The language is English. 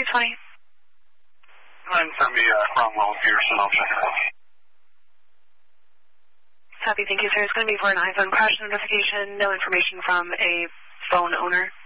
220. And send me Cromwell Pearson. I'll check it out. Copy, thank you, sir. It's going to be for an iPhone crash notification. No information from a phone owner.